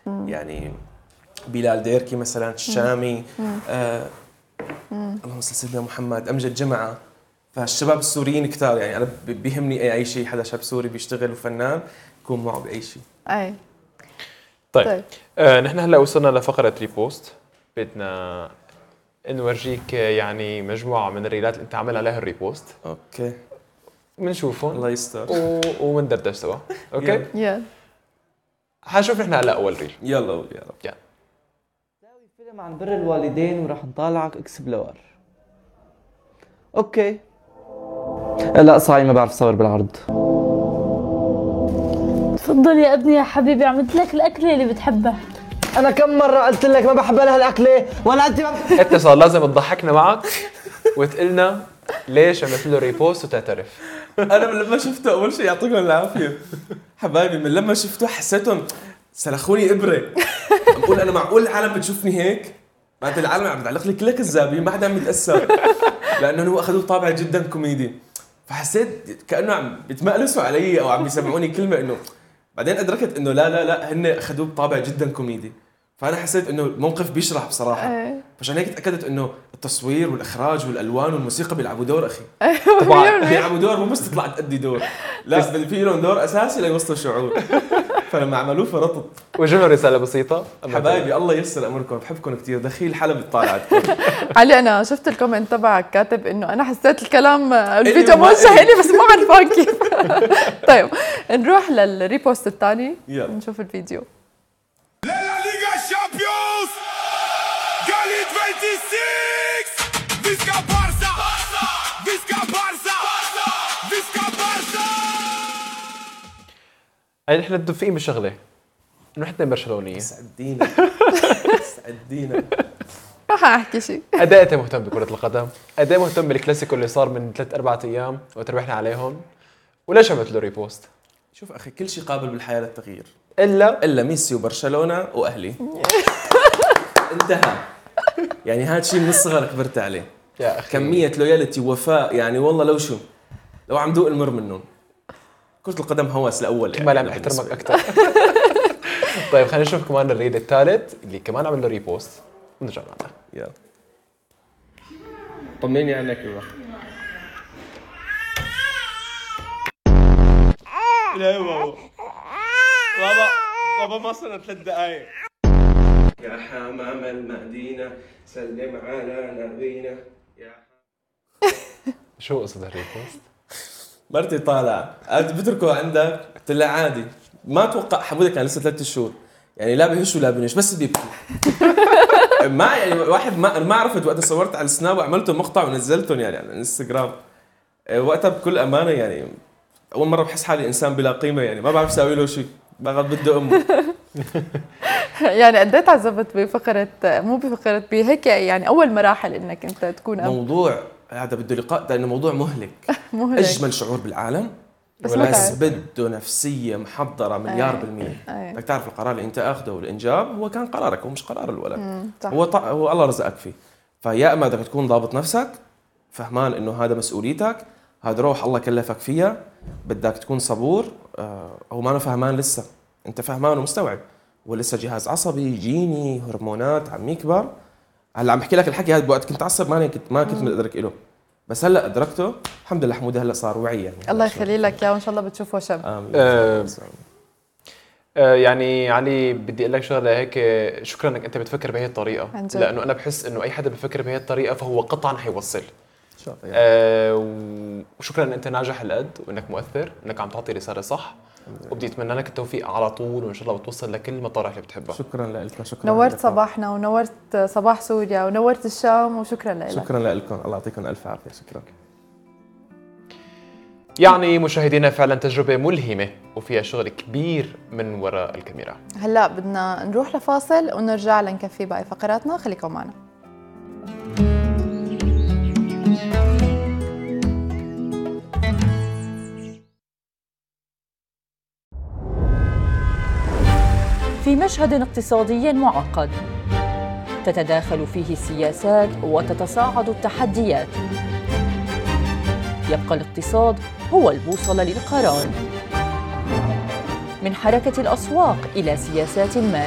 يعني بلال ديركي مثلا الشامي، اللهم صل سيدنا محمد، امجد جمعه. فالشباب السوريين كتار، يعني انا بيهمني اي شيء حدا شاب سوري بيشتغل وفنان يكون معه باي شيء. اي طيب. نحن هلا وصلنا لفقره ريبوست. بدنا نورجيك يعني مجموعه من الريلات اللي انت عامل عليها الريبوست. اوكي، بنشوفهم الله يستر ومندردش سوا. اوكي يلا حنشوف نحن هلا اول ريل. يلا قول يا رب. نسوي فيلم عن بر الوالدين وراح نطالعك اكسبلور. اوكي. لا صايم، ما بعرف صور بالعرض. تفضل يا ابني يا حبيبي، عملت لك الاكله اللي بتحبها. انا كم مره قلت لك ما بحب لها الاكله ولا انت انت صار لازم تضحكنا معك وتقلنا ليش عملت له ريبوست وتعترف. انا من لما شفته اول شيء يعطيكم العافيه حبايبي، من لما شفته حسيتهم سلخوني ابره. بقول انا معقول العالم بتشوفني هيك؟ بعد العالم عم بتعلق لي كلها كذابين، ما حدا عم يتاثر لانه هو اخذوا طابع جدا كوميدي. فحسيت كانه عم بيتمقلسوا علي او عم بيسمعوني كلمه، انه بعدين ادركت انه لا هن اخذوه بطابع جدا كوميدي. فانا حسيت انه الموقف بيشرح بصراحه. فعشان هيك تاكدت انه التصوير والاخراج والالوان والموسيقى بيلعبوا دور اخي. طبعا بيلعبوا دور، مو بس تطلع تأدي دور، لا في لهم دور اساسي ليوصلوا شعور. فلما عملوه فرطت. وجهنا رساله بسيطه. حبايبي الله ييسر امركم، بحبكم كثير. دخيل حلب طالعت. علي انا شفت الكومنت تبعك كاتب انه انا حسيت الكلام الفيديو موجه لي بس ما عرفان كيف. طيب نروح للريبوست الثاني نشوف الفيديو. يعني نحن متفقين بشغله انه نحن برشلونيه. سعدينا سعدينا. ما حاحكي شيء. قد ايه انت مهتم بكره القدم؟ قد ايه مهتم بالكلاسيكو اللي صار من 3-4 ايام وتربحنا عليهم؟ وليش عملت له ريبوست؟ شوف اخي، كل شيء قابل بالحياه للتغيير الا ميسي وبرشلونه واهلي. انتهى. يعني هذا شيء من الصغر كبرت عليه يا اخي. كميه لويالتي ووفاء، يعني والله لو عم دوق المر منهم. كرة القدم هوس الأول يعني. ما عم احترمك أكثر. طيب خلينا نشوف كمان الريل الثالث اللي كمان عمل له ريبوست ونرجع معنا. يلا طمنيني عنك يا لا بابا ما صرنا 3 دقايق. يا حمام المدينة سلم على نبينا يا شو قصة الريبوست؟ مرتي طالعة بتركه عندك، قلت لها عادي. ما اتوقع حمودة كان لسه 3 شهور، يعني لا بهش ولا بنش بس بيبكي. ما يعني واحد ما عرفت وقت صورت على السناب وعملته مقطع ونزلتهم يعني على الانستغرام. وقتها بكل امانه يعني اول مره بحس حالي انسان بلا قيمه، يعني ما بعرف اسوي له شيء، بغض بده امه. يعني قد ايه تعذبت بفقره، مو بفقره بهيك يعني اول مراحل انك انت تكون اب؟ موضوع هذا بده لقاء، لانه موضوع مهلك. اجمل شعور بالعالم، بس بده نفسيه محضره مليار بالمية. بدك تعرف القرار اللي انت اخذه والانجاب هو كان قرارك ومش قرار الولد. هو الله رزقك فيه. فيا اما بدك تكون ضابط نفسك، فهمان انه هذا مسؤوليتك، هذا روح الله كلفك فيها، بدك تكون صبور. هو ما فهمان لسه، انت فهمان ومستوعب، ولسه جهاز عصبي جيني هرمونات عم يكبر. هلا عم بحكي لك الحكي هذا بوقت كنت عصب ما كنت مدرك له، بس هلا ادركته الحمد لله. حموده هلا صار وعي يعني. الله يخلي لك اياه وان شاء الله بتشوفه شاب. يعني علي بدي اقول لك شغله هيك، شكرا انك انت بتفكر بهي الطريقه، لانه انا بحس انه اي حدا بفكر بهي الطريقه فهو قطعا حيوصل. وشكرا ان انت ناجح هالقد وانك مؤثر، انك عم تعطي رساله صح، وبدي اتمنى لك التوفيق على طول، وان شاء الله بتوصل لكل المطارح اللي بتحبها. شكرا لكم. شكرا. نورت صباحنا ونورت صباح سوريا ونورت الشام، وشكرا لك. شكرا لكم، الله يعطيكم الف عافيه. شكرا. يعني مشاهدينا فعلا تجربه ملهمه وفيها شغل كبير من وراء الكاميرا. هلا بدنا نروح لفاصل ونرجع لنكفي باقي فقراتنا، خليكم معنا. في مشهد اقتصادي معقد تتداخل فيه السياسات وتتصاعد التحديات، يبقى الاقتصاد هو البوصلة للقرار، من حركة الأسواق إلى سياسات المال.